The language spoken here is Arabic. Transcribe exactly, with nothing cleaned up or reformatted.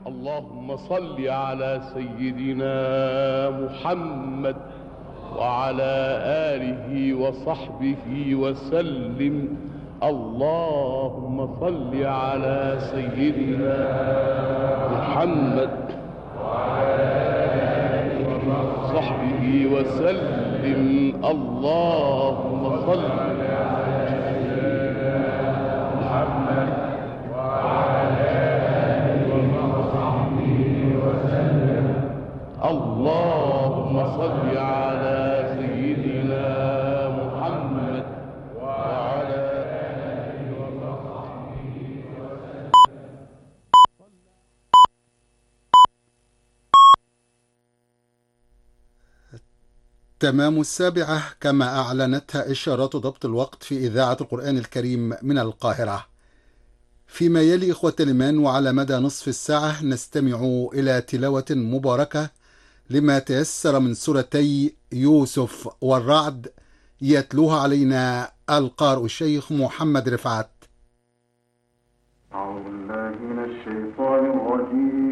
اللهم صل على سيدنا محمد وعلى آله وصحبه وسلم. اللهم صل على سيدنا محمد وعلى آله وصحبه وسلم. اللهم صل على سيدنا محمد وعلى آله وصحبه وسلم. اللهم صل على سيدنا محمد وعلى آله وصحبه وسلم. تمام السابعة كما أعلنتها إشارات ضبط الوقت في إذاعة القرآن الكريم من القاهرة. فيما يلي إخوة الإيمان وعلى مدى نصف الساعة نستمع إلى تلاوة مباركة لما تيسر من سورتي يوسف والرعد، يتلوها علينا القارئ الشيخ محمد رفعت. أعوذ بالله من الشيطان الرجيم.